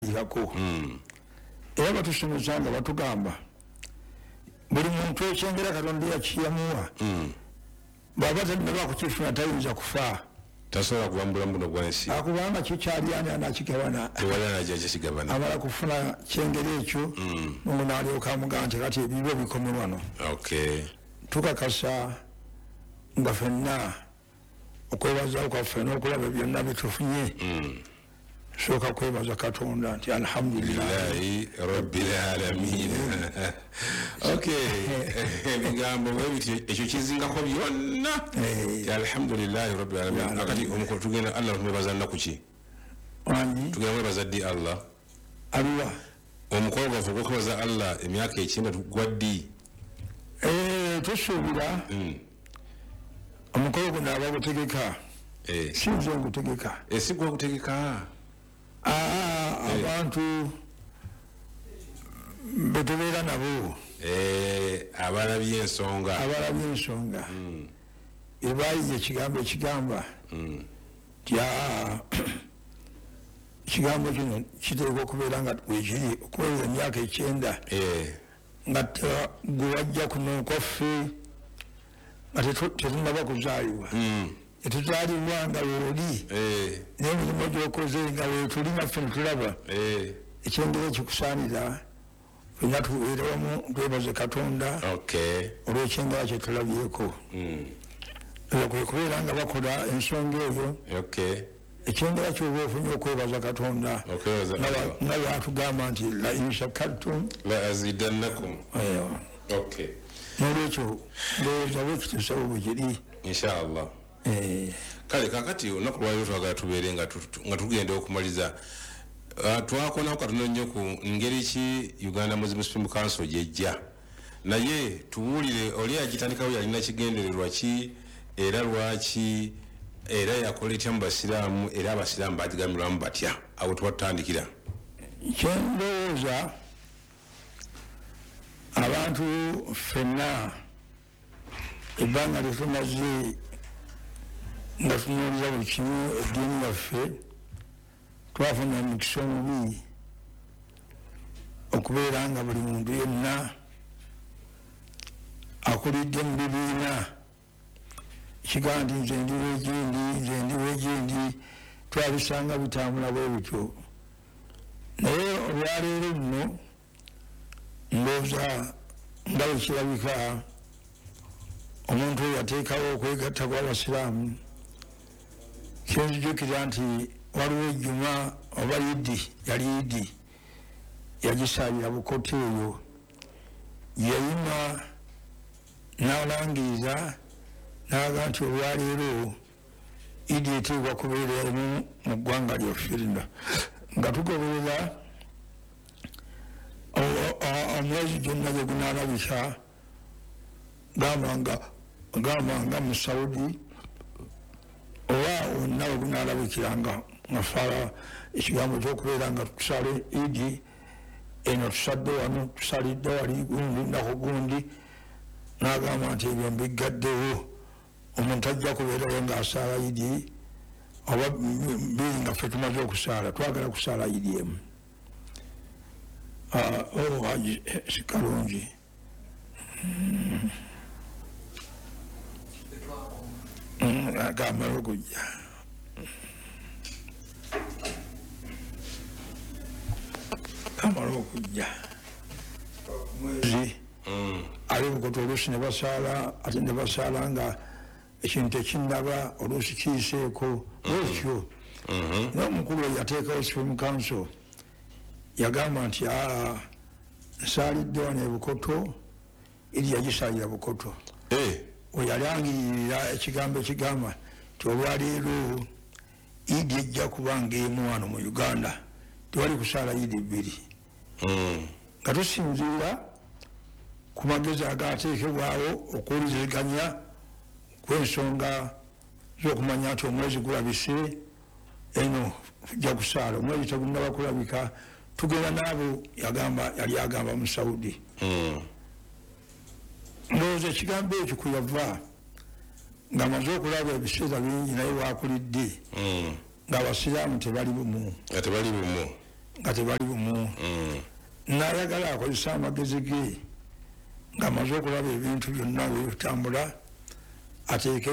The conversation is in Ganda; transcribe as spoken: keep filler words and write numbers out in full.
yako mm. era batusomesa nga batugamba buli muntu ekyengera Katonda yakiyamuwa mm. baba tannaba kukifuna tayinza kufa tasobola kuwambula mbuno gwansi akubanga kikyali ani anakigabana tewali anajakigabana amala kufuna kyengera ekyo mungu n'alyoka amugamba nti kati ebibyo bikome wano okay. tukakasa nga ffenna okwebaza kwaffe n'okulaba byonna bitufunye mm. soka kwebaza Katonda nti alhamdulillahi rabbil alamin okay bigambo webiti ekyo kizingako byonna alhamdulillahi rabbil alamin akati omukolo tugenda Allah tumwebaza nnaku ki ani tugenda mwebaza ddi Allah Allah omukolo gwaffe gwokwebaza Allah emyaka ekyenda tugwaddi eh tusuubira omukolo guno abagutegeka eh si nze ngutegeka eh si gwe gutegeka ah abantu betubeera nabo eh abalabye ensonga abalabye ensonga ebayize ekigambo ekigamba tya ekigambo kino kiteekwa okubeera nga wekiri okuweza emyaka ekyenda nga gwe wajja kuno kwaffe nga tetunaba kuzaalibwa etuzaalibwa nga weoli n'emirimu gyokoze nga wetuli naffe netulaba ekyengera ekikusaanira fenna tubeere wamu twebaze Katonda olw'ekyengera kyetulabyeko eyo kwe kubeera nga bakola ensonga eyo ekyengera kyoba ofunye okwebaza Katonda nga bwatugamba nti la in shakartum la azidannakum n'olwekyo ndowooza bwekitusawo bwe kiri inshallah kale kakati olunaku lwaliro twagala tubeere nga tugenda okumaliza twakonawo katono nnyo ku ngeri ki Uganda Muslim Supreme Council gyejja naye tuwulire oli agitandikawo yalina kigendererwa ki era lwaki era yakola etya mu basiraamu era abasiraamu bagigamirwamu batya awo twatandikira kyendowooza abantu ffenna ebbanga lyetumaze nga tunoonyeza buli kimu eddiini yaffe twafuna emikisa omubi okubeera nga buli muntu yenna akulidde mu bibiina kigaa nti nze ndi wegindi nze ndi wegindi twabisanga bitambula bwe bityo naye olwaleero luno ndowooza nga bwe kirabika omuntu oyo yateekawo okwegatta kw'abasiraamu kyenzijukira nti waliwo ejjuma oba yiddi yali yiddi yagisaalira bukoto eyo yayima n'alangiriza n'aga nti olwaleero idi eteekwa kubeera emu mu ggwanga lyaffe lino nga tugoberera omwezi gyonna gye gunaalabika gambanga mu Saudi oba wonna wegunaalabikiranga nga fala ekigambo kyokubeera nga tusala idi eno tusadde wano tusalidde wali gundi nako gundi n'agamba nti ebyo mbigaddewo omuntu ajja kubeerayo ng'asaala idi oba biri nga ffe tumaze okusaala twagala kusaala idi emu haji sikalungi agamala okujja agamala okujja mwezi ali bukoto oluusi ne basaala ate ne basaala nga ekintu ekinnaba oluusi kiyiseeko ekyo n'omukulu oyo yateekawo Supreme Council yagamba nti aa nsaalidde wano ebukoto eri yagisaalira bukoto weyalangiririra ekigambo ekigamba nti olwaleero idi ejja kubanga emu wano mu Uganda tewali kusaala idi bbiri nga tusinziira ku magezi agateekebwawo okuwuliziganya kw'ensonga z'okumanya nti omwezi gulabise eno tujja kusaala omwezi tegunnaba kulabika tugenda n'abo yagamba yali agamba mu Saudi ndowooza ekigambo ekyo kuyava ng'amaze okulaba ebiseera bingi naye waakulidde ng'abasiraamu tebali bumu tebali bumu nga tebali bumu n'ayagala akozesa amagezi ge ng'amaze okulaba ebintu byonna bwe bitambula ateeke